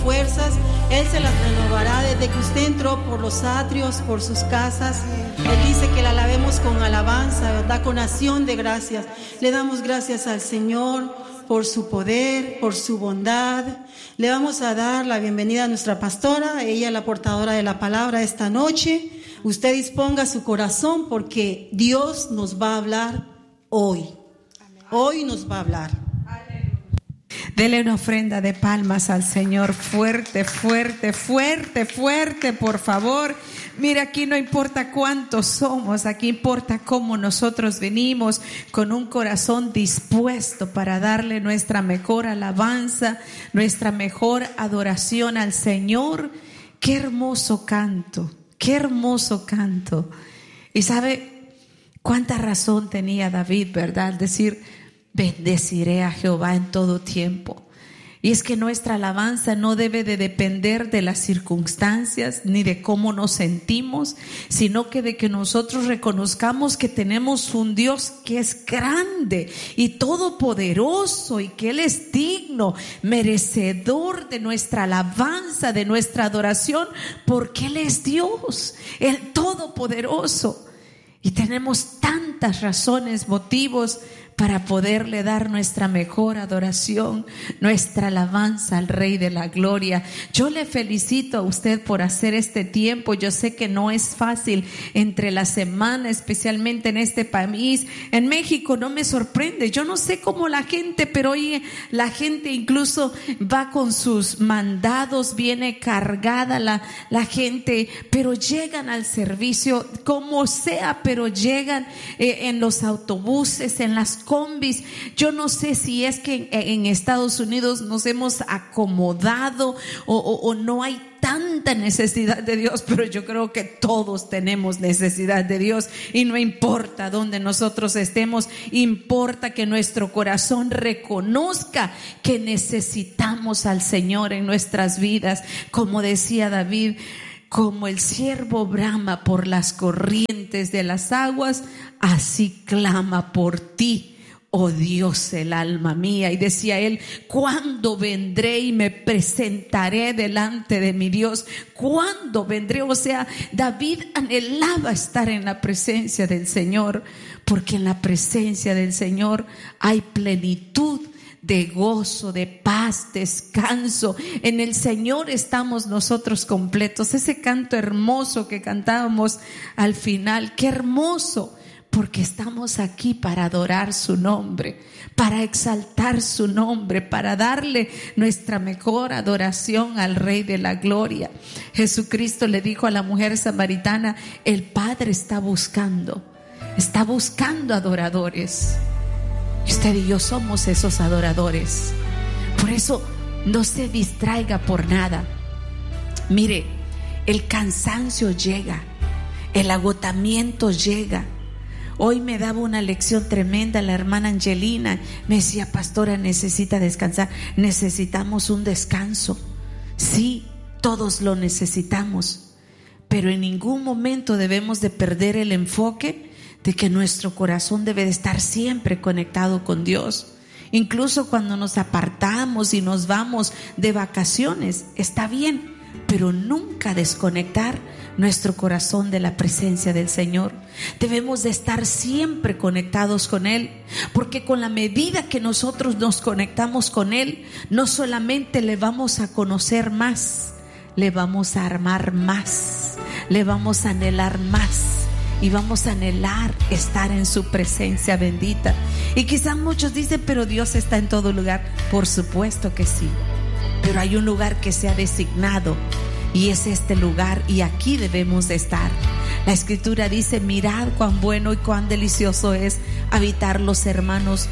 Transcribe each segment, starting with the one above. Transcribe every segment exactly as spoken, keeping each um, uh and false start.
fuerzas, Él se las renovará. Desde que usted entró por los atrios, por sus casas, Él dice que la alabemos con alabanza, ¿verdad? Con acción de gracias. Le damos gracias al Señor por su poder, por su bondad. Le vamos a dar la bienvenida a nuestra pastora, ella la portadora de la palabra esta noche. Usted disponga su corazón porque Dios nos va a hablar hoy. Hoy nos va a hablar. Dele una ofrenda de palmas al Señor, fuerte, fuerte, fuerte, fuerte, por favor. Mira, aquí no importa cuántos somos, aquí importa cómo nosotros venimos con un corazón dispuesto para darle nuestra mejor alabanza, nuestra mejor adoración al Señor. Qué hermoso canto, qué hermoso canto. Y sabe cuánta razón tenía David, ¿verdad? Al decir, bendeciré a Jehová en todo tiempo. Y es que nuestra alabanza no debe de depender de las circunstancias ni de cómo nos sentimos, sino que de que nosotros reconozcamos que tenemos un Dios que es grande y todopoderoso y que Él es digno, merecedor de nuestra alabanza, de nuestra adoración, porque Él es Dios, el todopoderoso. Y tenemos tantas razones, motivos para poderle dar nuestra mejor adoración, nuestra alabanza al Rey de la Gloria. Yo le felicito a usted por hacer este tiempo. Yo sé que no es fácil entre la semana, especialmente en este país. En México no me sorprende. Yo no sé cómo la gente, pero hoy la gente incluso va con sus mandados, viene cargada la, la gente, pero llegan al servicio como sea, pero llegan eh, en los autobuses, en las combis. Yo no sé si es que en, en Estados Unidos nos hemos acomodado o, o, o no hay tanta necesidad de Dios, pero yo creo que todos tenemos necesidad de Dios y no importa dónde nosotros estemos, importa que nuestro corazón reconozca que necesitamos al Señor en nuestras vidas. Como decía David, como el ciervo brama por las corrientes de las aguas, así clama por ti, oh Dios, el alma mía. Y decía él, ¿cuándo vendré y me presentaré delante de mi Dios? ¿Cuándo vendré? O sea, David anhelaba estar en la presencia del Señor, porque en la presencia del Señor hay plenitud de gozo, de paz, descanso. En el Señor estamos nosotros completos. Ese canto hermoso que cantábamos al final, qué hermoso, porque estamos aquí para adorar su nombre, para exaltar su nombre, para darle nuestra mejor adoración al Rey de la Gloria. Jesucristo le dijo a la mujer samaritana, el Padre está buscando, está buscando adoradores. Y usted y yo somos esos adoradores. Por eso no se distraiga por nada. Mire, el cansancio llega, el agotamiento llega. Hoy me daba una lección tremenda la hermana Angelina. Me decía, pastora, necesita descansar. Necesitamos un descanso. Sí, todos lo necesitamos, pero en ningún momento debemos de perder el enfoque de que nuestro corazón debe de estar siempre conectado con Dios. Incluso cuando nos apartamos y nos vamos de vacaciones, está bien, pero nunca desconectar nuestro corazón de la presencia del Señor. Debemos de estar siempre conectados con Él, porque con la medida que nosotros nos conectamos con Él, no solamente le vamos a conocer más, le vamos a amar más, le vamos a anhelar más. Y vamos a anhelar estar en su presencia bendita. Y quizás muchos dicen, pero Dios está en todo lugar. Por supuesto que sí, pero hay un lugar que se ha designado, y es este lugar, y aquí debemos de estar. La Escritura dice, mirad cuán bueno y cuán delicioso es habitar los hermanos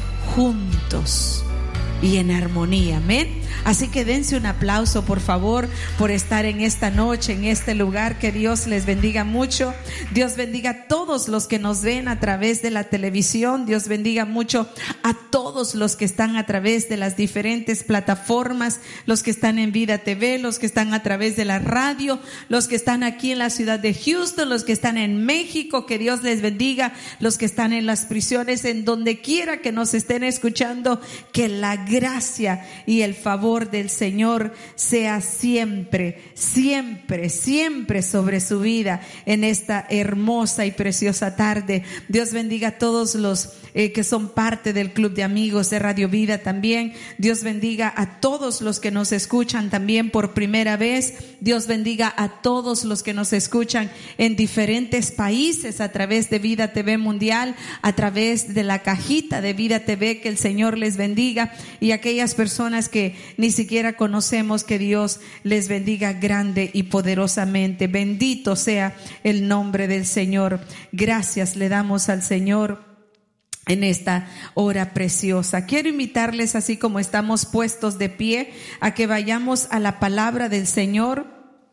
juntos y en armonía. Amén. Así que dense un aplauso, por favor, por estar en esta noche, en este lugar. Que Dios les bendiga mucho. Dios bendiga a todos los que nos ven a través de la televisión. Dios bendiga mucho a todos los que están a través de las diferentes plataformas, los que están en Vida T V, los que están a través de la radio, los que están aquí en la ciudad de Houston, los que están en México. Que Dios les bendiga, los que están en las prisiones, en donde quiera que nos estén escuchando. Que la gracia y el favor favor del Señor sea siempre, siempre, siempre sobre su vida en esta hermosa y preciosa tarde. Dios bendiga a todos los eh, que son parte del Club de Amigos de Radio Vida también. Dios bendiga a todos los que nos escuchan también por primera vez. Dios bendiga a todos los que nos escuchan en diferentes países a través de Vida T V Mundial, a través de la cajita de Vida T V. Que el Señor les bendiga, y aquellas personas que ni siquiera conocemos, que Dios les bendiga grande y poderosamente. Bendito sea el nombre del Señor. Gracias le damos al Señor en esta hora preciosa. Quiero invitarles, así como estamos puestos de pie, a que vayamos a la palabra del Señor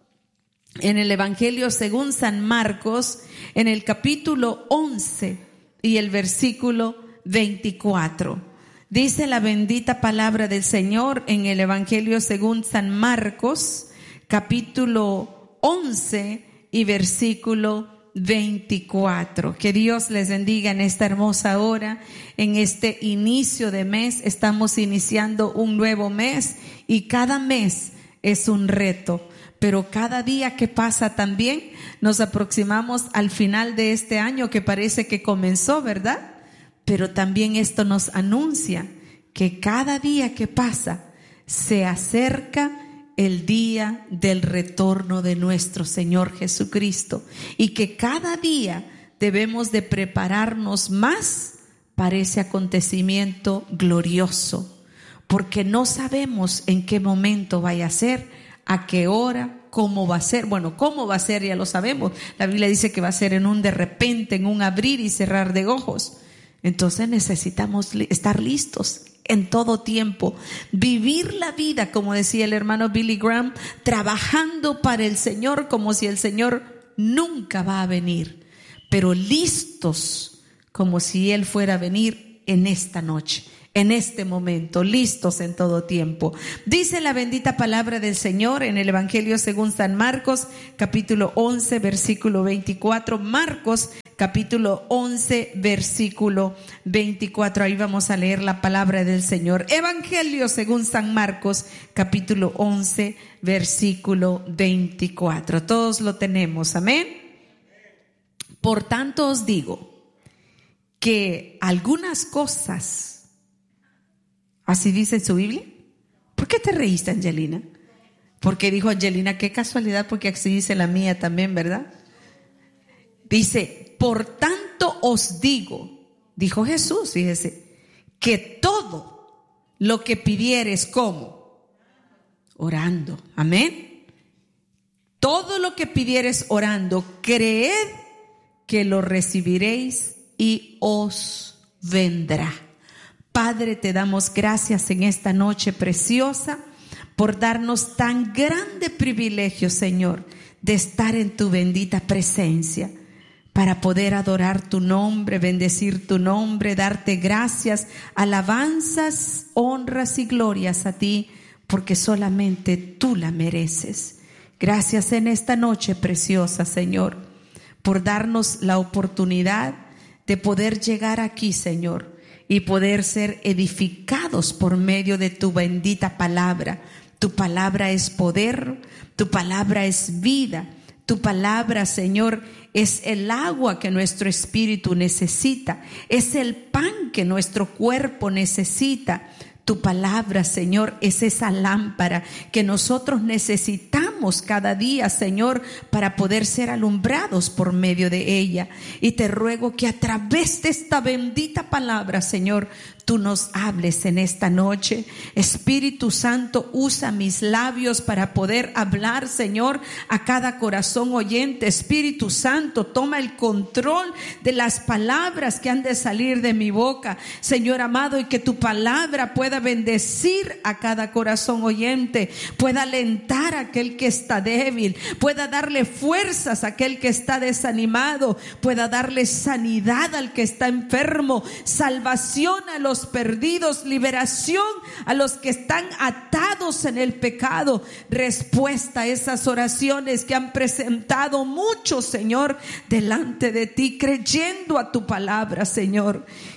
en el Evangelio según San Marcos, en el capítulo once y el versículo veinticuatro. Dice la bendita palabra del Señor en el Evangelio según San Marcos, capítulo once y versículo veinticuatro. Que Dios les bendiga en esta hermosa hora, en este inicio de mes. Estamos iniciando un nuevo mes y cada mes es un reto, pero cada día que pasa también nos aproximamos al final de este año que parece que comenzó, ¿verdad? Pero también esto nos anuncia que cada día que pasa se acerca el día del retorno de nuestro Señor Jesucristo, y que cada día debemos de prepararnos más para ese acontecimiento glorioso, porque no sabemos en qué momento vaya a ser, a qué hora, cómo va a ser. Bueno, cómo va a ser ya lo sabemos. La Biblia dice que va a ser en un de repente, en un abrir y cerrar de ojos. Entonces necesitamos estar listos en todo tiempo, vivir la vida, como decía el hermano Billy Graham, trabajando para el Señor como si el Señor nunca va a venir, pero listos como si Él fuera a venir en esta noche, en este momento, listos en todo tiempo. Dice la bendita palabra del Señor en el Evangelio según San Marcos, capítulo once, versículo veinticuatro. Marcos capítulo once, versículo veinticuatro. Ahí vamos a leer la palabra del Señor. Evangelio según San Marcos, capítulo once, versículo veinticuatro. Todos lo tenemos, amén. Por tanto os digo que algunas cosas, así dice su Biblia. ¿Por qué te reíste, Angelina? Porque dijo Angelina, qué casualidad, porque así dice la mía también, ¿verdad? Dice, por tanto os digo, dijo Jesús, fíjese, que todo lo que pidieres, ¿cómo? Orando, amén. Todo lo que pidieres orando, creed que lo recibiréis y os vendrá. Padre, te damos gracias en esta noche preciosa por darnos tan grande privilegio, Señor, de estar en tu bendita presencia, para poder adorar tu nombre, bendecir tu nombre, darte gracias, alabanzas, honras y glorias a ti, porque solamente tú la mereces. Gracias en esta noche preciosa, Señor, por darnos la oportunidad de poder llegar aquí, Señor, y poder ser edificados por medio de tu bendita palabra. Tu palabra es poder, tu palabra es vida, tu palabra, Señor, es el agua que nuestro espíritu necesita, es el pan que nuestro cuerpo necesita. Tu palabra, Señor, es esa lámpara que nosotros necesitamos cada día, Señor, para poder ser alumbrados por medio de ella. Y te ruego que a través de esta bendita palabra, Señor, tú nos hables en esta noche. Espíritu Santo, usa mis labios para poder hablar, Señor, a cada corazón oyente. Espíritu Santo, toma el control de las palabras que han de salir de mi boca, Señor amado, y que tu palabra pueda bendecir a cada corazón oyente, pueda alentar a aquel que está débil, pueda darle fuerzas a aquel que está desanimado, pueda darle sanidad al que está enfermo, salvación a los perdidos, liberación a los que están atados en el pecado, respuesta a esas oraciones que han presentado muchos, Señor, delante de ti, creyendo a tu palabra, Señor.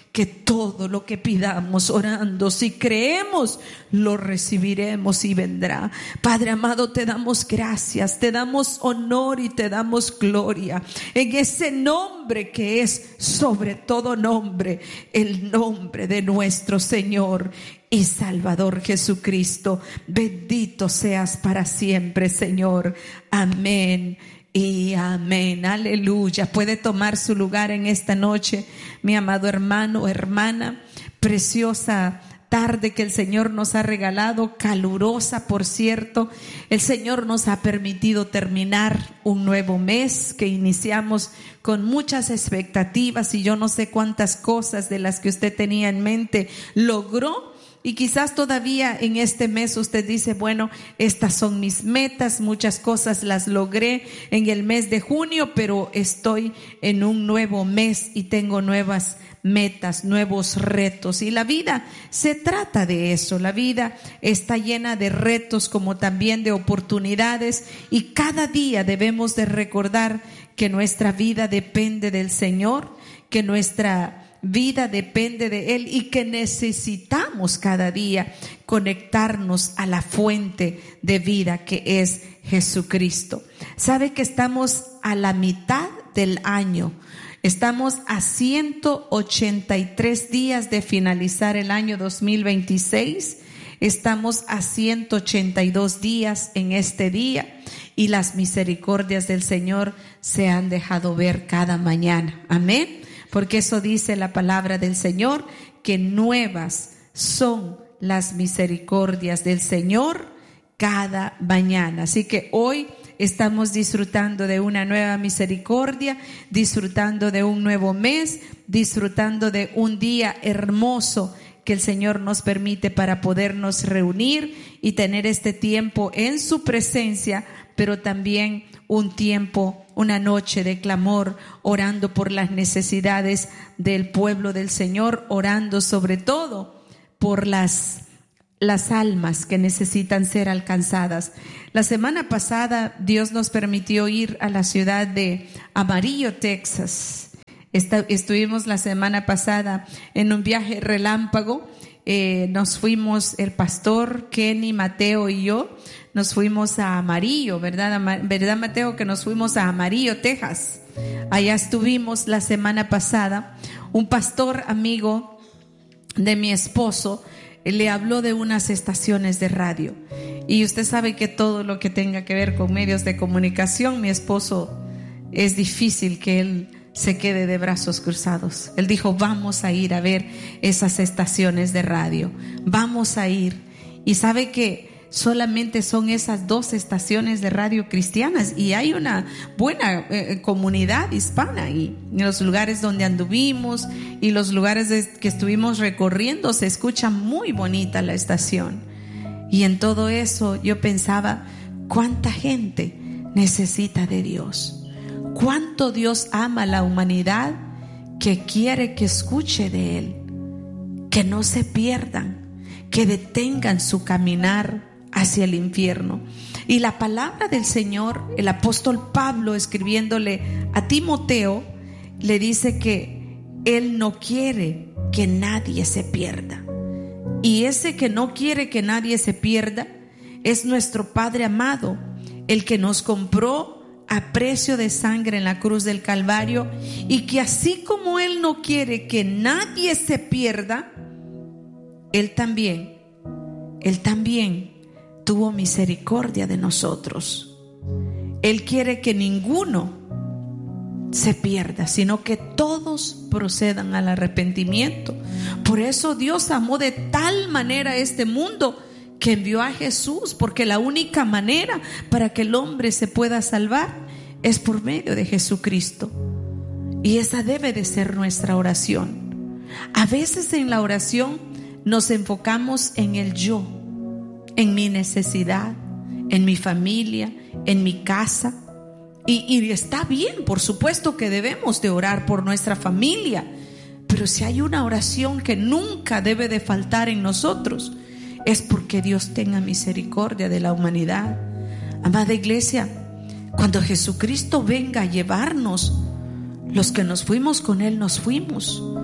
que todo lo que pidamos orando, si creemos, lo recibiremos y vendrá. Padre amado, te damos gracias, te damos honor y te damos gloria en ese nombre que es sobre todo nombre, el nombre de nuestro Señor y Salvador Jesucristo. Bendito seas para siempre, Señor. Amén y amén. Aleluya. Puede tomar su lugar en esta noche, mi amado hermano, hermana. Preciosa tarde que el Señor nos ha regalado, calurosa, por cierto. El Señor nos ha permitido terminar un nuevo mes que iniciamos con muchas expectativas, y yo no sé cuántas cosas de las que usted tenía en mente logró. Y quizás todavía en este mes usted dice, bueno, estas son mis metas, muchas cosas las logré en el mes de junio, pero estoy en un nuevo mes y tengo nuevas metas, nuevos retos. Y la vida se trata de eso. La vida está llena de retos como también de oportunidades, y cada día debemos de recordar que nuestra vida depende del Señor, que nuestra vida depende de Él, y que necesitamos cada día conectarnos a la fuente de vida que es Jesucristo. Sabe que estamos a la mitad del año. Estamos a ciento ochenta y tres días de finalizar el año dos mil veintiséis. Estamos a ciento ochenta y dos días en este día, y las misericordias del Señor se han dejado ver cada mañana. Amén. Porque eso dice la palabra del Señor, que nuevas son las misericordias del Señor cada mañana. Así que hoy estamos disfrutando de una nueva misericordia, disfrutando de un nuevo mes, disfrutando de un día hermoso que el Señor nos permite para podernos reunir y tener este tiempo en su presencia, pero también un tiempo, una noche de clamor, orando por las necesidades del pueblo del Señor, orando sobre todo por las, las almas que necesitan ser alcanzadas. La semana pasada Dios nos permitió ir a la ciudad de Amarillo, Texas. Esta, estuvimos la semana pasada en un viaje relámpago. Eh, nos fuimos, el pastor Kenny, Mateo y yo, nos fuimos a Amarillo, ¿verdad? ¿Verdad, Mateo? Que nos fuimos a Amarillo, Texas. Allá estuvimos la semana pasada. Un pastor amigo de mi esposo le habló de unas estaciones de radio. Y usted sabe que todo lo que tenga que ver con medios de comunicación, mi esposo, es difícil que él se quede de brazos cruzados. Él dijo, vamos a ir a ver esas estaciones de radio, vamos a ir. Y sabe que solamente son esas dos estaciones de radio cristianas, y hay una buena eh, comunidad hispana, y en los lugares donde anduvimos y los lugares de, que estuvimos recorriendo, se escucha muy bonita la estación. Y en todo eso yo pensaba, cuánta gente necesita de Dios, cuánto Dios ama a la humanidad, que quiere que escuche de Él, que no se pierdan, que detengan su caminar hacia el infierno. Y la palabra del Señor, el apóstol Pablo, escribiéndole a Timoteo, le dice que Él no quiere que nadie se pierda. Y ese que no quiere que nadie se pierda es nuestro Padre amado, el que nos compró a precio de sangre en la cruz del Calvario, y que así como Él no quiere que nadie se pierda, Él también, Él también tuvo misericordia de nosotros. Él quiere que ninguno se pierda, sino que todos procedan al arrepentimiento. Por eso Dios amó de tal manera a este mundo que envió a Jesús, porque la única manera para que el hombre se pueda salvar es por medio de Jesucristo. Y esa debe de ser nuestra oración. A veces en la oración nos enfocamos en el yo, en mi necesidad, en mi familia, en mi casa. Y, y está bien, por supuesto que debemos de orar por nuestra familia, pero si hay una oración que nunca debe de faltar en nosotros, es porque Dios tenga misericordia de la humanidad. Amada iglesia, cuando Jesucristo venga a llevarnos, los que nos fuimos con Él nos fuimos,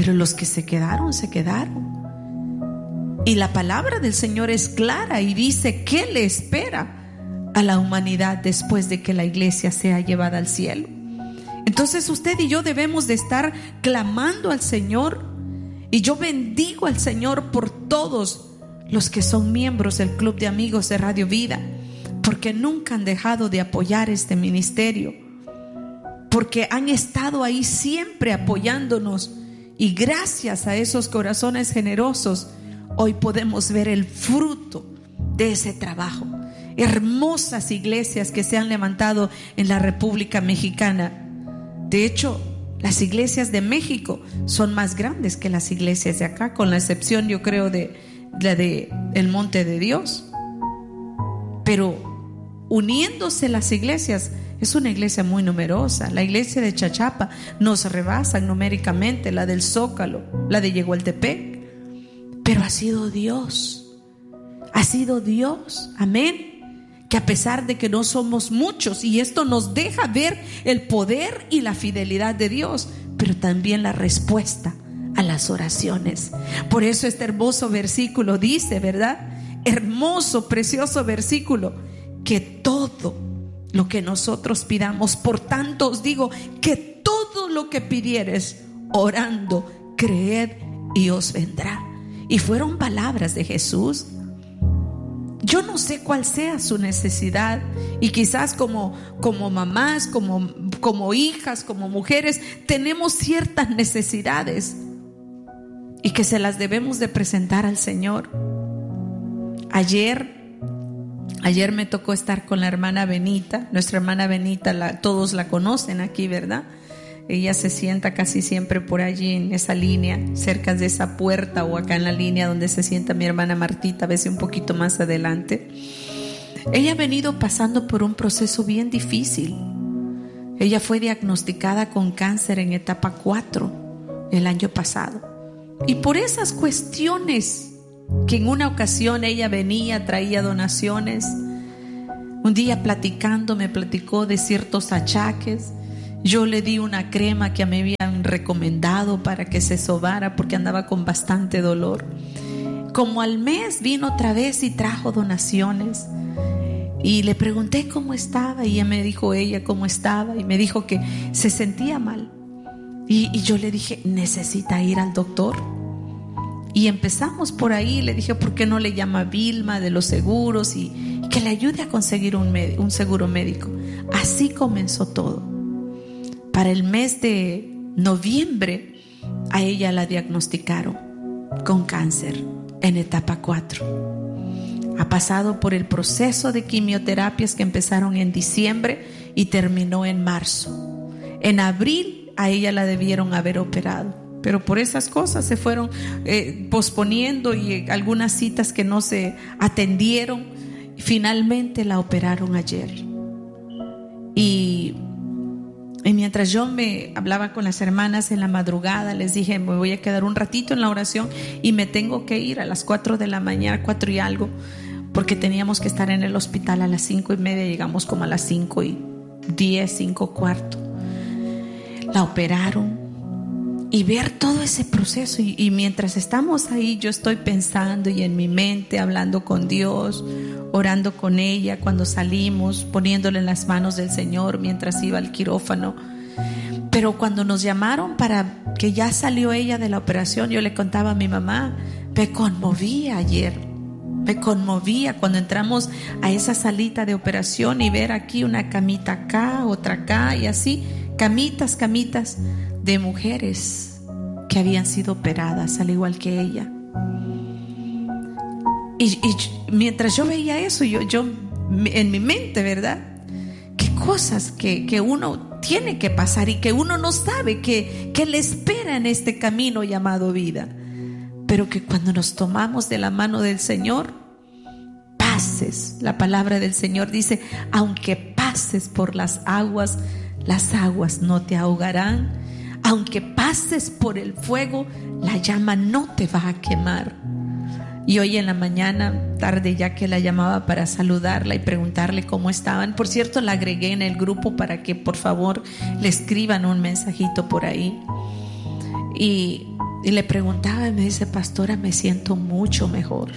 pero los que se quedaron, se quedaron. Y la palabra del Señor es clara y dice qué le espera a la humanidad después de que la iglesia sea llevada al cielo. Entonces usted y yo debemos de estar clamando al Señor, y yo bendigo al Señor por todos los que son miembros del Club de Amigos de Radio Vida, porque nunca han dejado de apoyar este ministerio, porque han estado ahí siempre apoyándonos, y gracias a esos corazones generosos hoy podemos ver el fruto de ese trabajo. Hermosas iglesias que se han levantado en la República Mexicana. De hecho, las iglesias de México son más grandes que las iglesias de acá, con la excepción, yo creo, de la de el Monte de Dios. Pero uniéndose las iglesias, es una iglesia muy numerosa. La iglesia de Chachapa nos rebasa numéricamente, la del Zócalo, la de Yehualtepec. Pero ha sido Dios, ha sido Dios, amén, que a pesar de que no somos muchos, y esto nos deja ver el poder y la fidelidad de Dios, pero también la respuesta a las oraciones. Por eso este hermoso versículo dice, ¿verdad? Hermoso, precioso versículo, que todo lo que nosotros pidamos, por tanto os digo que todo lo que pidieres orando, creed y os vendrá. Y fueron palabras de Jesús. Yo no sé cuál sea su necesidad, y quizás como, como mamás, como, como hijas, como mujeres, tenemos ciertas necesidades y que se las debemos de presentar al Señor. Ayer, ayer me tocó estar con la hermana Benita. Nuestra hermana Benita, la, todos la conocen aquí, ¿verdad? Ella se sienta casi siempre por allí en esa línea, cerca de esa puerta, o acá en la línea donde se sienta mi hermana Martita, a veces un poquito más adelante. Ella ha venido pasando por un proceso bien difícil. Ella fue diagnosticada con cáncer en etapa cuatro el año pasado. Y por esas cuestiones que en una ocasión ella venía, traía donaciones, un día platicando me platicó de ciertos achaques. Yo le di una crema que me habían recomendado para que se sobara porque andaba con bastante dolor. Como al mes vino otra vez y trajo donaciones, y le pregunté cómo estaba, y ella me dijo ella cómo estaba, y me dijo que se sentía mal. Y, y yo le dije, necesita ir al doctor. Y empezamos por ahí. Le dije, ¿por qué no le llama a Vilma de los seguros y, y que le ayude a conseguir un, med- un seguro médico? Así comenzó todo. Para el mes de noviembre a ella la diagnosticaron con cáncer en etapa cuatro. Ha pasado por el proceso de quimioterapias que empezaron en diciembre y terminó en marzo. En abril a ella la debieron haber operado, pero por esas cosas se fueron eh, posponiendo, y algunas citas que no se atendieron. Finalmente la operaron ayer. Y Y mientras yo me hablaba con las hermanas en la madrugada, les dije, me voy a quedar un ratito en la oración y me tengo que ir a las cuatro de la mañana, cuatro y algo, porque teníamos que estar en el hospital a las cinco y media. Llegamos como a las cinco y diez, cinco cuarto. La operaron, y ver todo ese proceso, y, y mientras estamos ahí yo estoy pensando y en mi mente hablando con Dios, orando con ella cuando salimos, poniéndole en las manos del Señor mientras iba al quirófano. Pero cuando nos llamaron para que ya salió ella de la operación, yo le contaba a mi mamá, me conmovía ayer, me conmovía cuando entramos a esa salita de operación y ver aquí una camita acá, otra acá, y así camitas, camitas de mujeres que habían sido operadas al igual que ella. Y, y mientras yo veía eso, yo, yo en mi mente, ¿verdad? Qué cosas que, que uno tiene que pasar y que uno no sabe que, que le espera en este camino llamado vida, pero que cuando nos tomamos de la mano del Señor, pases. La palabra del Señor dice, aunque pases por las aguas, las aguas no te ahogarán. Aunque pases por el fuego, la llama no te va a quemar. Y hoy en la mañana, tarde ya que la llamaba para saludarla y preguntarle cómo estaban. Por cierto, la agregué en el grupo para que por favor le escriban un mensajito por ahí. Y Y le preguntaba y me dice: pastora, me siento mucho mejor.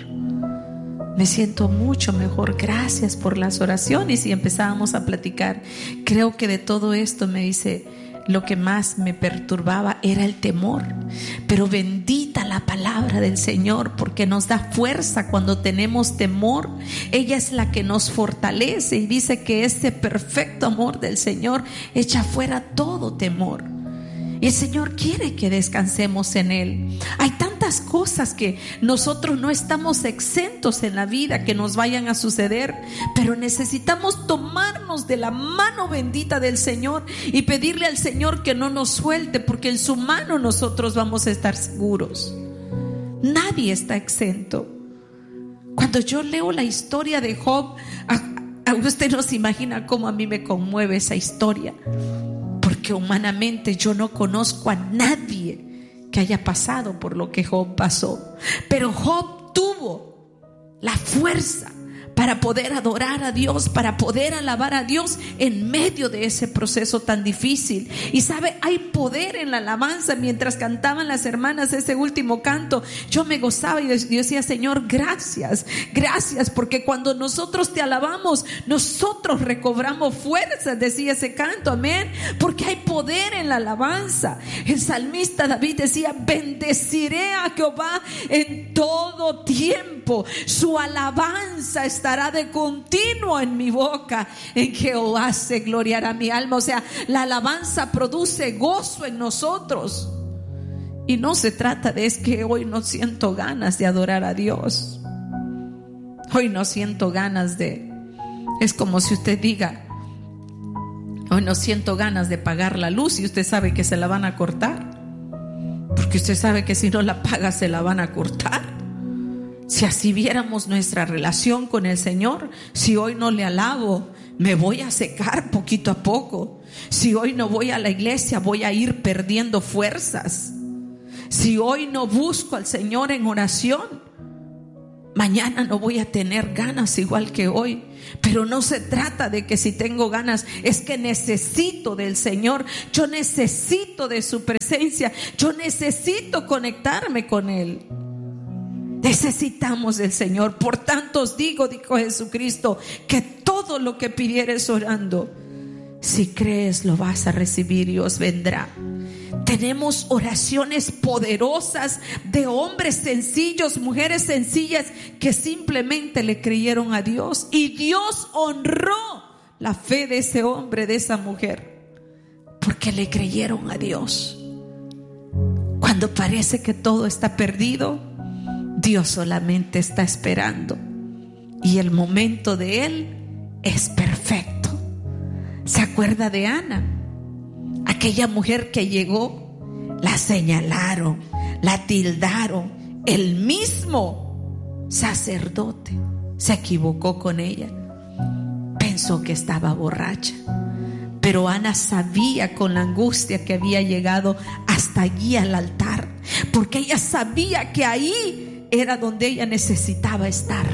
Me siento mucho mejor. Gracias por las oraciones. Y empezábamos a platicar. Creo que de todo esto, me dice, lo que más me perturbaba era el temor. Pero bendita la palabra del Señor, porque nos da fuerza cuando tenemos temor. Ella es la que nos fortalece y dice que este perfecto amor del Señor echa fuera todo temor. Y el Señor quiere que descansemos en Él. Hay tantas cosas que nosotros no estamos exentos en la vida que nos vayan a suceder, pero necesitamos tomarnos de la mano bendita del Señor y pedirle al Señor que no nos suelte, porque en su mano nosotros vamos a estar seguros. Nadie está exento. Cuando yo leo la historia de Job, a, a usted no se imagina cómo a mí me conmueve esa historia. Que humanamente yo no conozco a nadie que haya pasado por lo que Job pasó, pero Job tuvo la fuerza para poder adorar a Dios, para poder alabar a Dios en medio de ese proceso tan difícil. Y sabe, hay poder en la alabanza. Mientras cantaban las hermanas ese último canto, yo me gozaba y yo decía: Señor, gracias, gracias, porque cuando nosotros te alabamos, nosotros recobramos fuerzas, decía ese canto, amén, porque hay poder en la alabanza. El salmista David decía: bendeciré a Jehová en todo tiempo, su alabanza está estará de continuo en mi boca. En Jehová se gloriará mi alma. O sea, la alabanza produce gozo en nosotros. Y no se trata de es que hoy no siento ganas de adorar a Dios. Hoy no siento ganas de... Es como si usted diga: hoy no siento ganas de pagar la luz, y usted sabe que se la van a cortar, porque usted sabe que si no la paga se la van a cortar. Si así viéramos nuestra relación con el Señor, si hoy no le alabo, me voy a secar poquito a poco. Si hoy no voy a la iglesia, voy a ir perdiendo fuerzas. Si hoy no busco al Señor en oración, mañana no voy a tener ganas igual que hoy. Pero no se trata de que si tengo ganas, es que necesito del Señor. Yo necesito de su presencia. Yo necesito conectarme con Él. Necesitamos del Señor. Por tanto os digo, dijo Jesucristo, que todo lo que pidieres orando, si crees, lo vas a recibir y os vendrá. Tenemos oraciones poderosas de hombres sencillos, mujeres sencillas, que simplemente le creyeron a Dios, y Dios honró la fe de ese hombre, de esa mujer, porque le creyeron a Dios. Cuando parece que todo está perdido, Dios solamente está esperando, y el momento de Él es perfecto. ¿Se acuerda de Ana? Aquella mujer que llegó, la señalaron, la tildaron. El mismo sacerdote se equivocó con ella, pensó que estaba borracha, pero Ana sabía con la angustia que había llegado hasta allí al altar, porque ella sabía que ahí era donde ella necesitaba estar.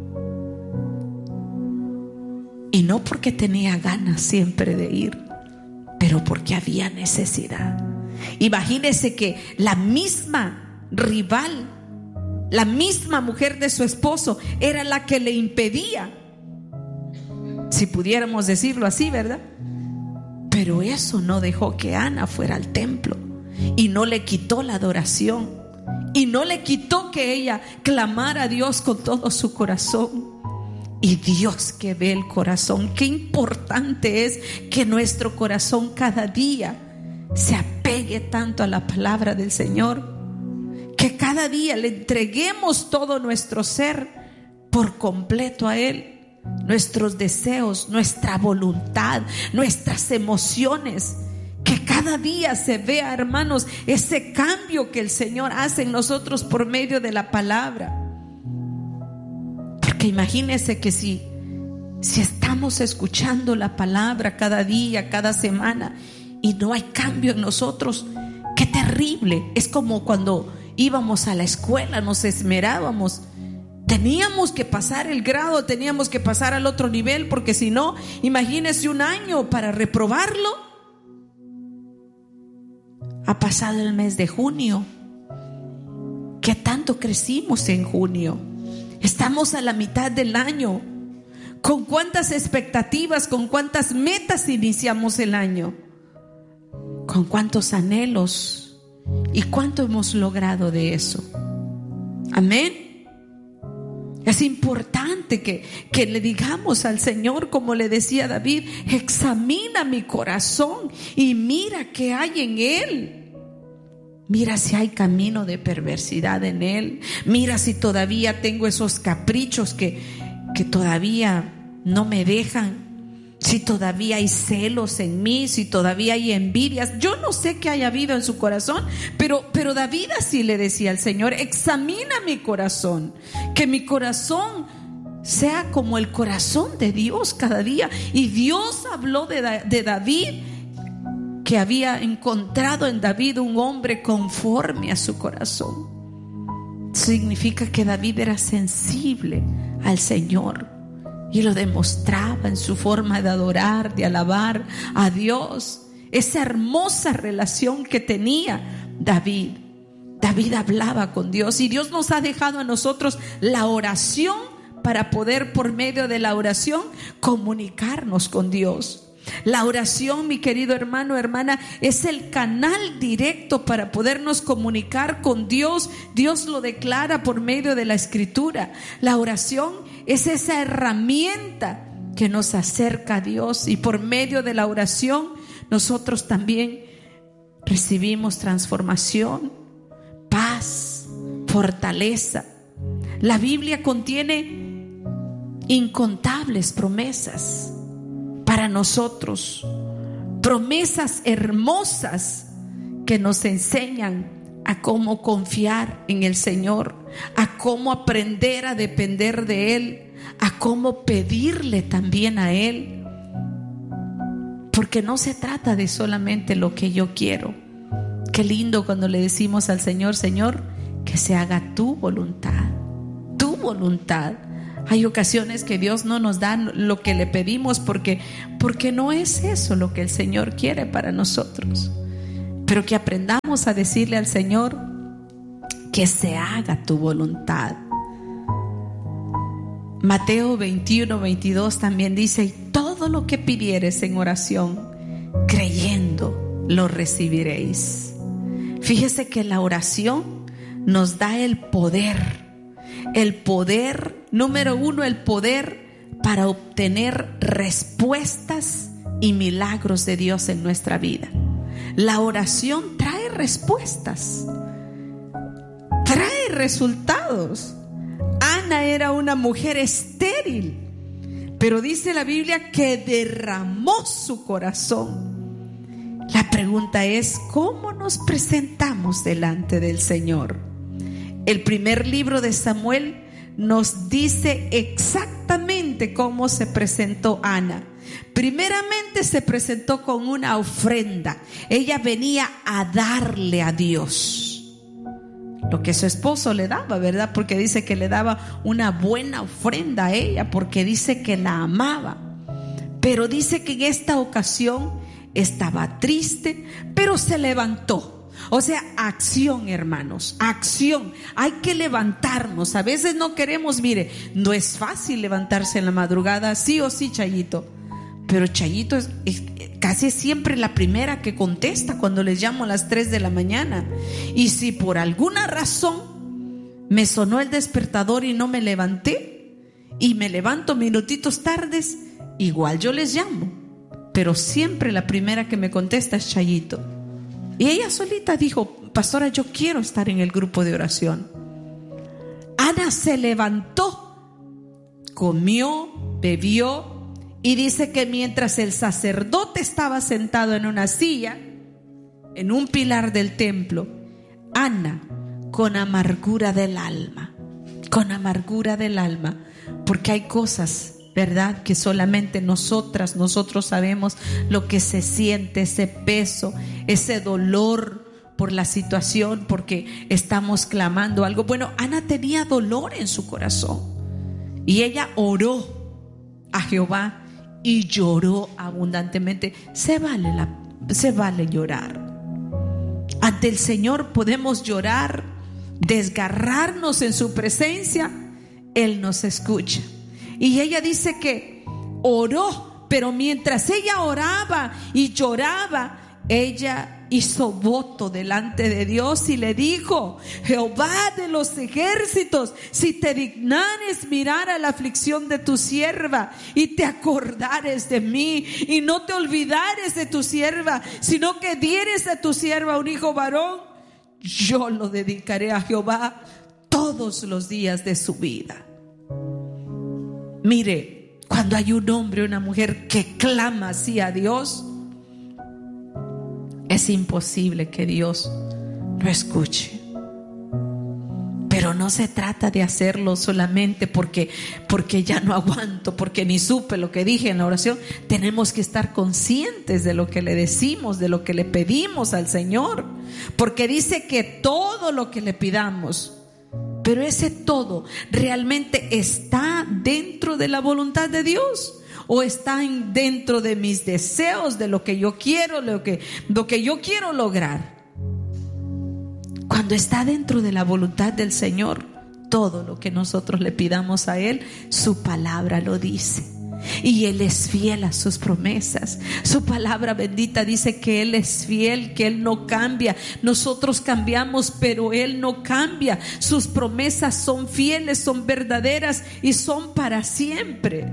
Y no porque tenía ganas siempre de ir, pero porque había necesidad. Imagínese que la misma rival, la misma mujer de su esposo, era la que le impedía, si pudiéramos decirlo así, ¿verdad? Pero eso no dejó que Ana fuera al templo, y no le quitó la adoración, y no le quitó que ella clamara a Dios con todo su corazón. Y Dios que ve el corazón, qué importante es que nuestro corazón cada día se apegue tanto a la palabra del Señor, que cada día le entreguemos todo nuestro ser por completo a Él, nuestros deseos, nuestra voluntad, nuestras emociones. Que cada día se vea, hermanos, ese cambio que el Señor hace en nosotros por medio de la palabra. Porque imagínense que si, si estamos escuchando la palabra cada día, cada semana, y no hay cambio en nosotros, qué terrible. Es como cuando íbamos a la escuela, nos esmerábamos, teníamos que pasar el grado, teníamos que pasar al otro nivel, porque si no, imagínense un año para reprobarlo. Ha pasado el mes de junio ¿Qué tanto crecimos en junio? Estamos a la mitad del año. ¿Con cuántas expectativas, con cuántas metas iniciamos el año? ¿Con cuántos anhelos? ¿Y cuánto hemos logrado de eso? Amén. Es importante que, que le digamos al Señor, como le decía David: examina mi corazón y mira qué hay en él. Mira si hay camino de perversidad en él. Mira si todavía tengo esos caprichos que, que todavía no me dejan. Si todavía hay celos en mí, si todavía hay envidias. Yo no sé qué haya habido en su corazón, pero, pero David así le decía al Señor: examina mi corazón, que mi corazón sea como el corazón de Dios cada día. Y Dios habló de, de David, que había encontrado en David un hombre conforme a su corazón. Significa que David era sensible al Señor y lo demostraba en su forma de adorar, de alabar a Dios. Esa hermosa relación que tenía David. David hablaba con Dios, y Dios nos ha dejado a nosotros la oración para poder, por medio de la oración, comunicarnos con Dios. La oración, mi querido hermano, hermana, es el canal directo para podernos comunicar con Dios. Dios lo declara por medio de la Escritura. La oración es esa herramienta que nos acerca a Dios, y por medio de la oración nosotros también recibimos transformación, paz, fortaleza. La Biblia contiene incontables promesas para nosotros, promesas hermosas que nos enseñan a cómo confiar en el Señor, a cómo aprender a depender de Él, a cómo pedirle también a Él, porque no se trata de solamente lo que yo quiero. Qué lindo cuando le decimos al Señor: Señor, que se haga tu voluntad, tu voluntad. Hay ocasiones que Dios no nos da lo que le pedimos porque, porque no es eso lo que el Señor quiere para nosotros. Pero que aprendamos a decirle al Señor: que se haga tu voluntad. Mateo veintiuno, veintidós también dice: y todo lo que pidieres en oración, creyendo, lo recibiréis. Fíjese que la oración nos da el poder. El poder, número uno, el poder para obtener respuestas y milagros de Dios en nuestra vida. La oración trae respuestas, trae resultados. Ana era una mujer estéril, pero dice la Biblia que derramó su corazón. La pregunta es: ¿cómo nos presentamos delante del Señor? El primer libro de Samuel nos dice exactamente cómo se presentó Ana. Primeramente se presentó con una ofrenda. Ella venía a darle a Dios lo que su esposo le daba, ¿verdad? Porque dice que le daba una buena ofrenda a ella, porque dice que la amaba. Pero dice que en esta ocasión estaba triste, pero se levantó. O sea, acción, hermanos, acción. Hay que levantarnos. A veces no queremos, mire, no es fácil levantarse en la madrugada, sí o sí, Chayito. Pero Chayito es, es casi siempre la primera que contesta cuando les llamo a las tres de la mañana. Y si por alguna razón me sonó el despertador y no me levanté, y me levanto minutitos tardes, igual yo les llamo. Pero siempre la primera que me contesta es Chayito. Y ella solita dijo: pastora, yo quiero estar en el grupo de oración. Ana se levantó, comió, bebió, y dice que mientras el sacerdote estaba sentado en una silla, en un pilar del templo, Ana, con amargura del alma, con amargura del alma, porque hay cosas, ¿verdad?, que solamente nosotras, nosotros sabemos lo que se siente, ese peso, ese dolor por la situación, porque estamos clamando algo. Bueno, Ana tenía dolor en su corazón y ella oró a Jehová y lloró abundantemente. Se vale, la, se vale llorar. Ante el Señor podemos llorar desgarrarnos en su presencia, Él nos escucha. Y ella dice que oró, pero mientras ella oraba y lloraba, ella hizo voto delante de Dios y le dijo: Jehová de los ejércitos, si te dignares mirar a la aflicción de tu sierva y te acordares de mí y no te olvidares de tu sierva, sino que dieres a tu sierva un hijo varón, yo lo dedicaré a Jehová todos los días de su vida. Mire, cuando hay un hombre o una mujer que clama así a Dios, es imposible que Dios lo escuche. Pero no se trata de hacerlo solamente porque, porque ya no aguanto, porque ni supe lo que dije en la oración. Tenemos que estar conscientes de lo que le decimos, de lo que le pedimos al Señor, porque dice que todo lo que le pidamos, pero ese todo realmente está dentro de la voluntad de Dios, o está dentro de mis deseos, de lo que yo quiero, lo que, lo que yo quiero lograr. Cuando está dentro de la voluntad del Señor, todo lo que nosotros le pidamos a Él, su palabra lo dice. Y Él es fiel a sus promesas. Su palabra bendita dice que Él es fiel, que Él no cambia. Nosotros cambiamos, pero Él no cambia. Sus promesas son fieles, son verdaderas y son para siempre.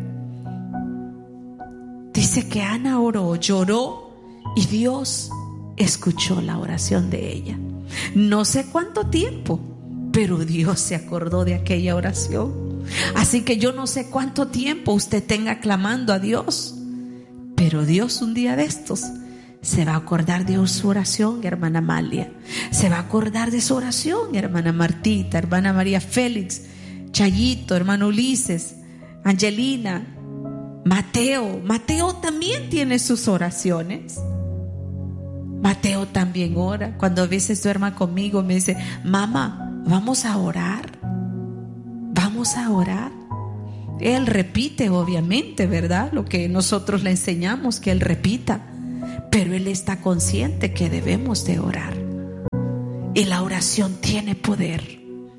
Dice que Ana oró, lloró y Dios escuchó la oración de ella. No sé cuánto tiempo, pero Dios se acordó de aquella oración. Así que yo no sé cuánto tiempo usted tenga clamando a Dios, pero Dios un día de estos se va a acordar de su oración, hermana Amalia. Se va a acordar de su oración, hermana Martita, hermana María Félix, Chayito, hermano Ulises, Angelina, Mateo. Mateo también tiene sus oraciones. Mateo también ora. Cuando a veces duerma conmigo me dice: mamá, vamos a orar, vamos a orar. Él repite, obviamente, ¿verdad? Lo que nosotros le enseñamos, que él repita, pero él está consciente que debemos de orar. Y la oración tiene poder.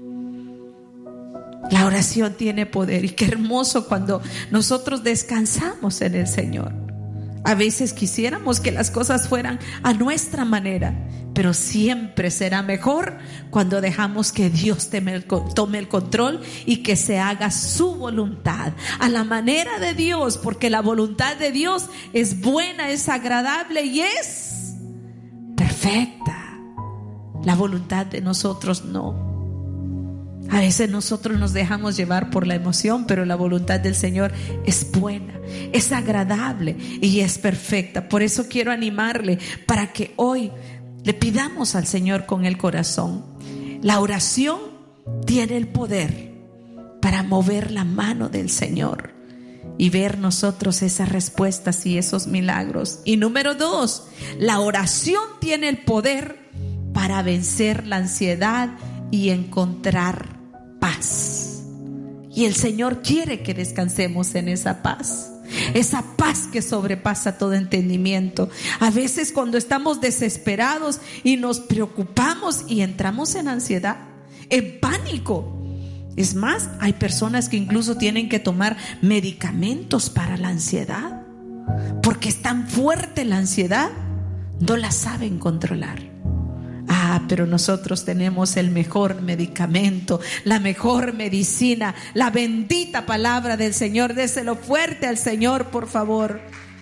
La oración tiene poder. Y qué hermoso cuando nosotros descansamos en el Señor. A veces quisiéramos que las cosas fueran a nuestra manera, pero siempre será mejor cuando dejamos que Dios tome el control y que se haga su voluntad a la manera de Dios, porque la voluntad de Dios es buena, es agradable y es perfecta. La voluntad de nosotros no. A veces nosotros nos dejamos llevar por la emoción, pero la voluntad del Señor es buena, es agradable y es perfecta. Por eso quiero animarle para que hoy le pidamos al Señor con el corazón. La oración tiene el poder para mover la mano del Señor y ver nosotros esas respuestas y esos milagros. Y número dos, la oración tiene el poder para vencer la ansiedad y encontrar paz. Y el Señor quiere que descansemos en esa paz, esa paz que sobrepasa todo entendimiento. A veces cuando estamos desesperados y nos preocupamos y entramos en ansiedad, en pánico. Es más, hay personas que incluso tienen que tomar medicamentos para la ansiedad, porque es tan fuerte la ansiedad, no la saben controlar. Ah, pero nosotros tenemos el mejor medicamento, la mejor medicina, la bendita palabra del Señor. Déselo fuerte al Señor, por favor.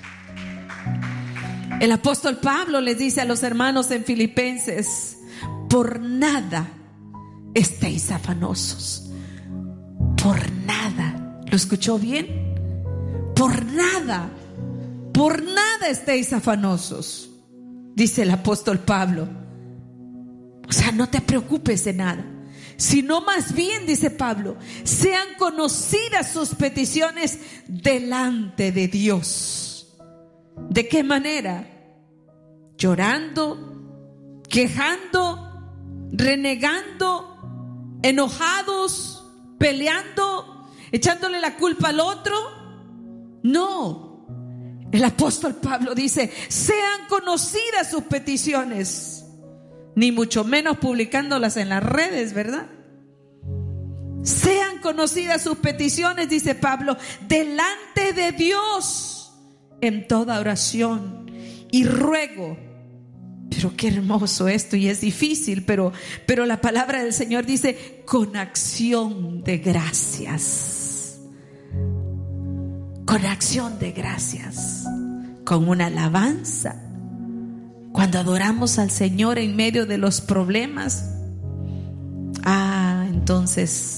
El apóstol Pablo les dice a los hermanos en Filipenses: por nada estéis afanosos. Por nada. ¿Lo escuchó bien? Por nada, por nada estéis afanosos, dice el apóstol Pablo. O sea, no te preocupes de nada, sino más bien, dice Pablo, sean conocidas sus peticiones delante de Dios. ¿De qué manera? Llorando, quejando, renegando, enojados, peleando, echándole la culpa al otro. No, el apóstol Pablo dice: sean conocidas sus peticiones ni mucho menos publicándolas en las redes, ¿verdad? Sean conocidas sus peticiones, dice Pablo, delante de Dios en toda oración y ruego. Pero qué hermoso esto, y es difícil, pero, pero la palabra del Señor dice con acción de gracias. Con acción de gracias, con una alabanza. Cuando adoramos al Señor en medio de los problemas, ah, entonces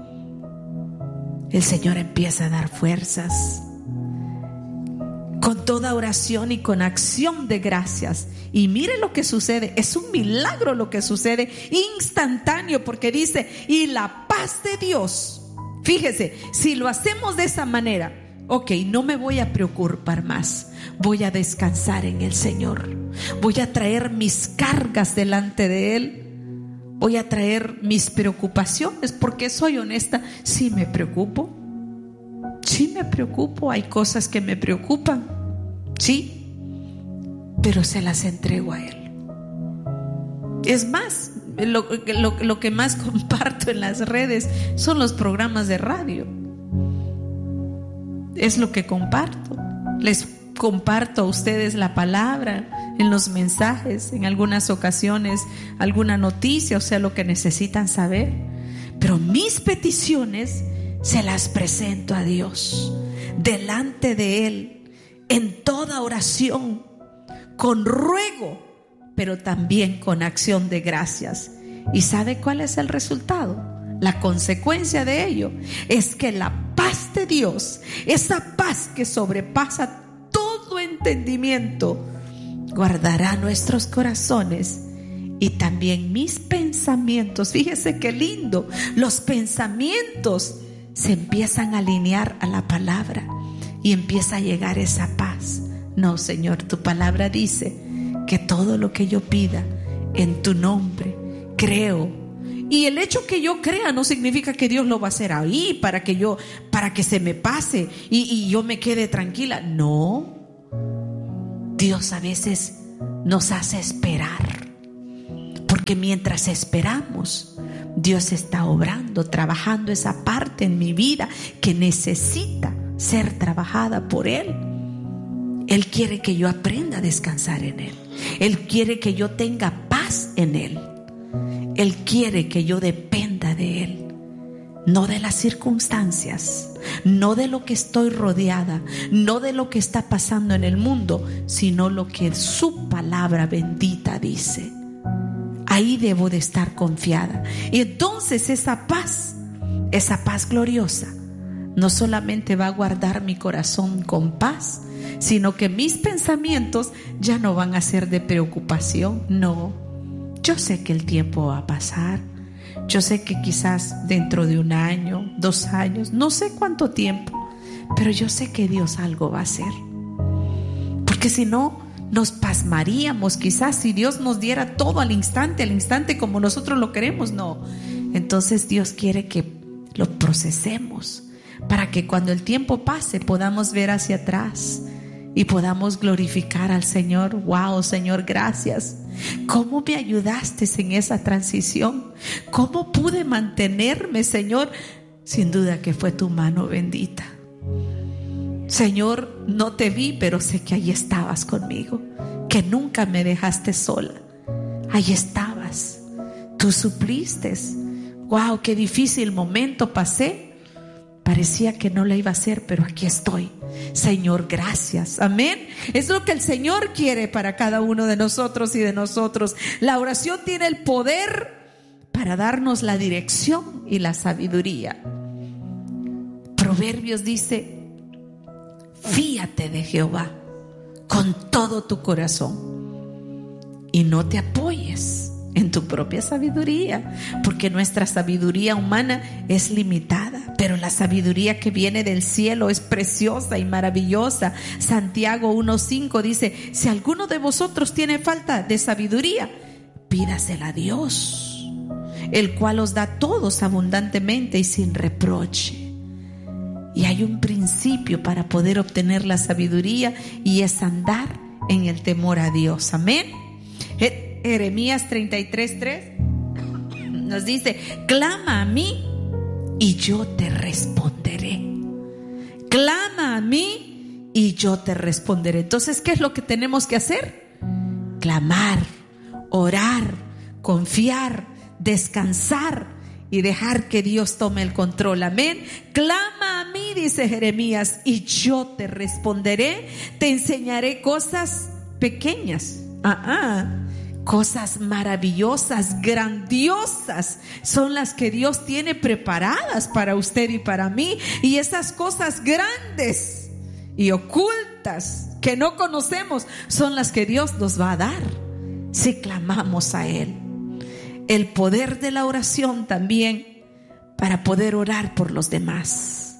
el Señor empieza a dar fuerzas. Con toda oración y con acción de gracias. Y mire lo que sucede, es un milagro lo que sucede, instantáneo, porque dice, y la paz de Dios. Fíjese, si lo hacemos de esa manera, ok, no me voy a preocupar más, voy a descansar en el Señor, voy a traer mis cargas delante de Él, voy a traer mis preocupaciones, porque soy honesta, sí me preocupo, sí me preocupo, hay cosas que me preocupan, sí, pero se las entrego a Él. Es más, lo, lo, lo que más comparto en las redes son los programas de radio. Es lo que comparto. Les comparto a ustedes la palabra en los mensajes, en algunas ocasiones alguna noticia, o sea, lo que necesitan saber. Pero mis peticiones se las presento a Dios, delante de Él, en toda oración, con ruego, pero también con acción de gracias. ¿Y sabe cuál es el resultado? La consecuencia de ello es que la paz de Dios, esa paz que sobrepasa todo entendimiento, guardará nuestros corazones y también mis pensamientos. Fíjese qué lindo, los pensamientos se empiezan a alinear a la palabra y empieza a llegar esa paz. No, Señor, tu palabra dice que todo lo que yo pida en tu nombre, creo. Y el hecho que yo crea no significa que Dios lo va a hacer ahí para que yo, para que se me pase y, y yo me quede tranquila. No, Dios a veces nos hace esperar, porque mientras esperamos, Dios está obrando, trabajando esa parte en mi vida que necesita ser trabajada por Él. Él quiere que yo aprenda a descansar en Él. Él quiere que yo tenga paz en Él. Él quiere que yo dependa de Él, no de las circunstancias, no de lo que estoy rodeada, no de lo que está pasando en el mundo, sino lo que su palabra bendita dice. Ahí debo de estar confiada. Y entonces esa paz, esa paz gloriosa, no solamente va a guardar mi corazón con paz, sino que mis pensamientos ya no van a ser de preocupación. No, yo sé que el tiempo va a pasar. Yo sé que quizás dentro de un año, dos años, no sé cuánto tiempo, pero yo sé que Dios algo va a hacer. Porque si no, nos pasmaríamos quizás si Dios nos diera todo al instante, al instante como nosotros lo queremos. No, entonces Dios quiere que lo procesemos para que cuando el tiempo pase podamos ver hacia atrás y podamos glorificar al Señor. Wow, Señor, gracias. ¿Cómo me ayudaste en esa transición? ¿Cómo pude mantenerme, Señor? Sin duda que fue tu mano bendita. Señor, no te vi, pero sé que ahí estabas conmigo, que nunca me dejaste sola. Ahí estabas, tú supliste. Wow, qué difícil momento pasé. Parecía que no la iba a hacer, pero aquí estoy. Señor, gracias. Amén. Es lo que el Señor quiere para cada uno de nosotros y de nosotros. La oración tiene el poder para darnos la dirección y la sabiduría. Proverbios dice: fíate de Jehová con todo tu corazón y no te apoyes en tu propia sabiduría, porque nuestra sabiduría humana es limitada, pero la sabiduría que viene del cielo es preciosa y maravillosa. Santiago uno cinco dice: si alguno de vosotros tiene falta de sabiduría, pídasela a Dios, el cual os da a todos abundantemente y sin reproche. Y hay un principio para poder obtener la sabiduría, y es andar en el temor a Dios. Amén. Jeremías treinta y tres, tres, nos dice: clama a mí y yo te responderé. Clama a mí y yo te responderé. Entonces, ¿qué es lo que tenemos que hacer? Clamar, orar, confiar, descansar y dejar que Dios tome el control. Amén. Clama a mí, dice Jeremías, y yo te responderé. Te enseñaré cosas pequeñas. Ah, ah. Cosas maravillosas, grandiosas, son las que Dios tiene preparadas para usted y para mí. Y esas cosas grandes y ocultas que no conocemos son las que Dios nos va a dar si clamamos a Él. El poder de la oración también para poder orar por los demás.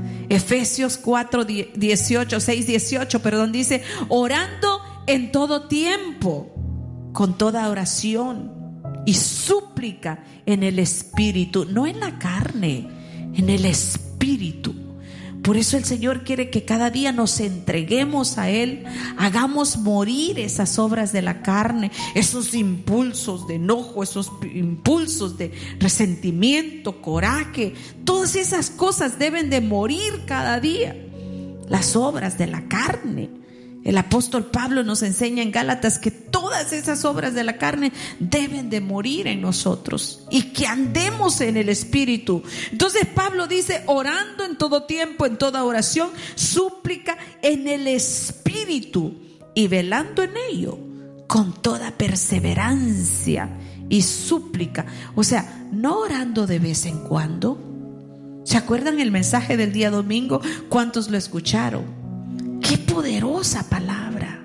Efesios cuatro, dieciocho, seis, dieciocho, perdón, dice: orando en todo tiempo, con toda oración y súplica en el Espíritu, no en la carne, en el Espíritu. Por eso el Señor quiere que cada día nos entreguemos a Él, hagamos morir esas obras de la carne, esos impulsos de enojo, esos impulsos de resentimiento, coraje. Todas esas cosas deben de morir cada día, las obras de la carne. El apóstol Pablo nos enseña en Gálatas que todas esas obras de la carne deben de morir en nosotros y que andemos en el Espíritu. Entonces Pablo dice: orando en todo tiempo, en toda oración, súplica en el Espíritu y velando en ello con toda perseverancia y súplica. O sea, no orando de vez en cuando. ¿Se acuerdan el mensaje del día domingo? ¿Cuántos lo escucharon? Qué poderosa palabra,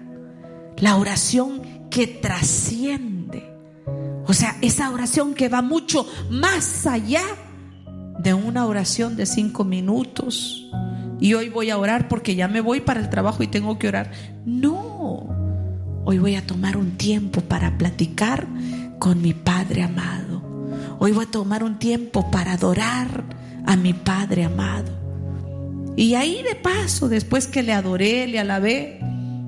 la oración que trasciende. O sea, esa oración que va mucho más allá de una oración de cinco minutos. Y hoy voy a orar porque ya me voy para el trabajo y tengo que orar. No, hoy voy a tomar un tiempo para platicar con mi Padre amado. Hoy voy a tomar un tiempo para adorar a mi Padre amado. Y ahí de paso, después que le adoré, le alabé: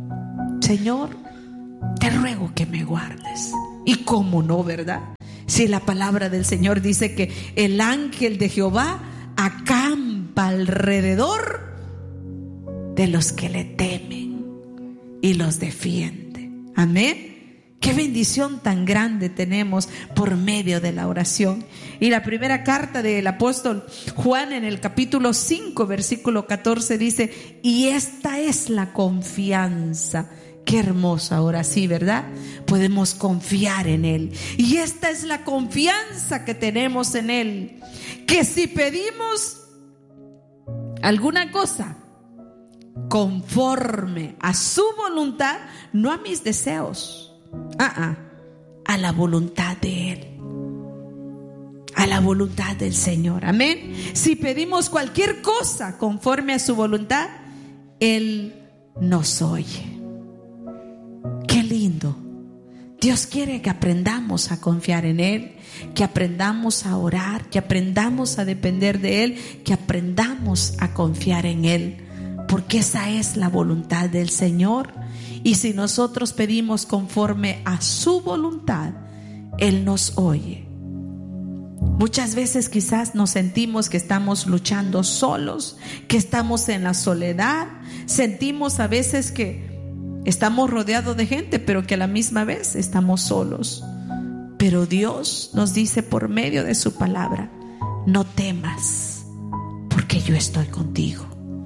Señor, te ruego que me guardes. Y cómo no, ¿verdad? Si la palabra del Señor dice que el ángel de Jehová acampa alrededor de los que le temen y los defiende. Amén. Qué bendición tan grande tenemos por medio de la oración. Y la primera carta del apóstol Juan, en el capítulo cinco, versículo catorce, dice: y esta es la confianza. Qué hermosa ahora sí, ¿verdad? Podemos confiar en Él. Y esta es la confianza que tenemos en Él, que si pedimos alguna cosa conforme a su voluntad, no a mis deseos, Ah, ah, a la voluntad de Él, a la voluntad del Señor. Amén. Si pedimos cualquier cosa conforme a su voluntad, Él nos oye. Qué lindo. Dios quiere que aprendamos a confiar en Él, que aprendamos a orar, que aprendamos a depender de Él, que aprendamos a confiar en Él, porque esa es la voluntad del Señor. Y si nosotros pedimos conforme a su voluntad, Él nos oye. Muchas veces quizás nos sentimos que estamos luchando solos, que estamos en la soledad. Sentimos a veces que estamos rodeados de gente, pero que a la misma vez estamos solos. Pero Dios nos dice por medio de su palabra: no temas, porque yo estoy contigo.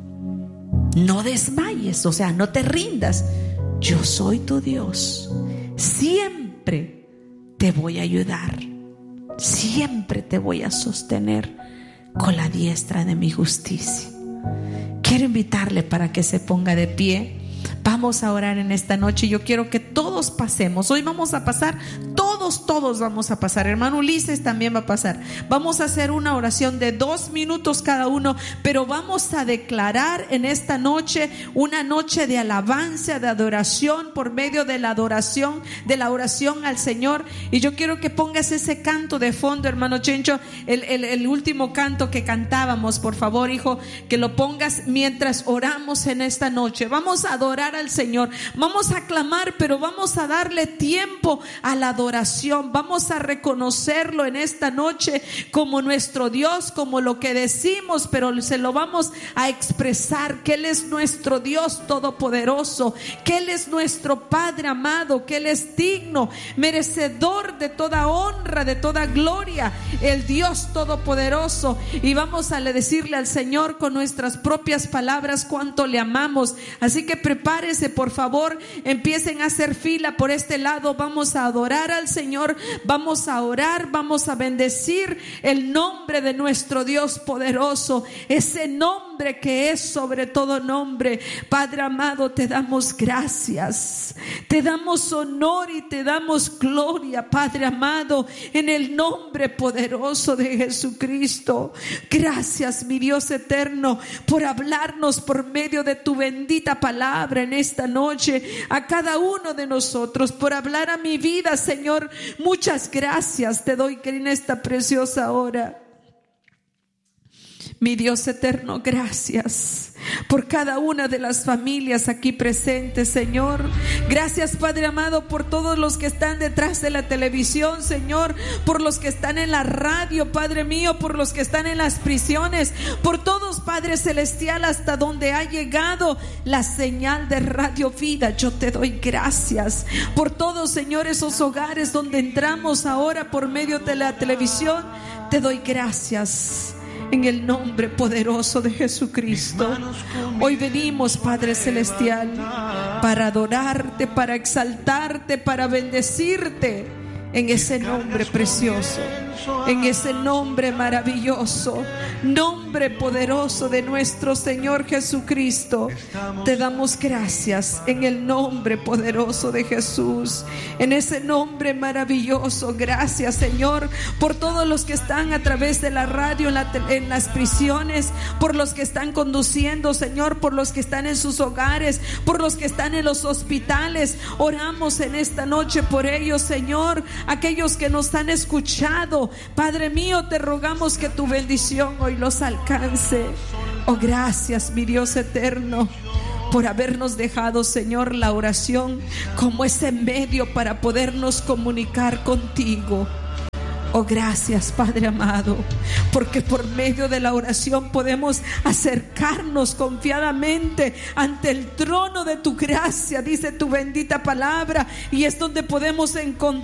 No desmayes, o sea, no te rindas. Yo soy tu Dios. Siempre te voy a ayudar. Siempre te voy a sostener con la diestra de mi justicia. Quiero invitarle para que se ponga de pie. Vamos a orar en esta noche. Yo quiero que todos pasemos. Hoy vamos a pasar todos todos, todos vamos a pasar. Hermano Ulises también va a pasar. Vamos a hacer una oración de dos minutos cada uno, pero vamos a declarar en esta noche una noche de alabanza, de adoración, por medio de la adoración, de la oración al Señor. Y yo quiero que pongas ese canto de fondo, hermano Chencho, el, el, el último canto que cantábamos, por favor, hijo, que lo pongas mientras oramos en esta noche. Vamos a adorar al Señor, vamos a clamar, pero vamos a darle tiempo a la adoración. Vamos a reconocerlo en esta noche como nuestro Dios, como lo que decimos, pero se lo vamos a expresar, que Él es nuestro Dios todopoderoso, que Él es nuestro Padre amado, que Él es digno, merecedor de toda honra, de toda gloria, el Dios todopoderoso. Y vamos a decirle al Señor con nuestras propias palabras cuánto le amamos. Así que prepárese, por favor, empiecen a hacer fila por este lado. Vamos a adorar al Señor, vamos a orar, vamos a bendecir el nombre de nuestro Dios poderoso, ese nombre que es sobre todo nombre. Padre amado, te damos gracias, te damos honor y te damos gloria, Padre amado, en el nombre poderoso de Jesucristo. Gracias, mi Dios eterno, por hablarnos por medio de tu bendita palabra en esta noche a cada uno de nosotros, por hablar a mi vida, Señor. Muchas gracias te doy en esta preciosa hora. Mi Dios eterno, gracias por cada una de las familias aquí presentes, Señor. Gracias, Padre amado, por todos los que están detrás de la televisión, Señor, por los que están en la radio, Padre mío, por los que están en las prisiones, por todos, Padre celestial, hasta donde ha llegado la señal de Radio Vida. Yo te doy gracias por todos, Señor, esos hogares donde entramos ahora por medio de la televisión. Te doy gracias en el nombre poderoso de Jesucristo. Hoy venimos, Padre celestial, para adorarte, para exaltarte, para bendecirte en ese nombre precioso, en ese nombre maravilloso, nombre poderoso de nuestro Señor Jesucristo. Te damos gracias en el nombre poderoso de Jesús, en ese nombre maravilloso. Gracias, Señor, por todos los que están a través de la radio, en, la, en las prisiones, por los que están conduciendo, Señor, por los que están en sus hogares, por los que están en los hospitales. Oramos en esta noche por ellos, Señor, aquellos que nos han escuchado. Padre mío, te rogamos que tu bendición hoy los alcance. Oh, gracias, mi Dios eterno, por habernos dejado, Señor, la oración como ese medio para podernos comunicar contigo. Oh, gracias, Padre amado, porque por medio de la oración podemos acercarnos confiadamente ante el trono de tu gracia, dice tu bendita palabra, y es donde podemos encontrar